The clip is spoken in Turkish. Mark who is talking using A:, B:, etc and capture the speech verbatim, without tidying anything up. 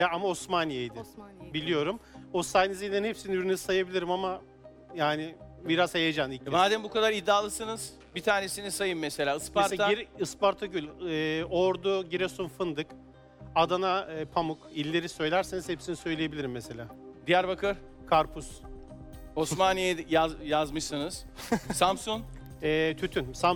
A: Ya ama Osmaniye'ydi.
B: Osmaniye.
A: Biliyorum. O saydığınız illerin hepsinin ürünü sayabilirim ama yani biraz heyecan ilk
C: E
A: kez.
C: madem bu kadar iddialısınız, bir tanesini sayın mesela. Isparta,
A: Mesela Gir, Ispartagül, e, Ordu, Giresun fındık, Adana e, pamuk, illeri söylerseniz hepsini söyleyebilirim mesela.
C: Diyarbakır,
A: Karpuz,
C: Osmaniye yaz, yazmışsınız. Samsun,
A: e, tütün, Samsun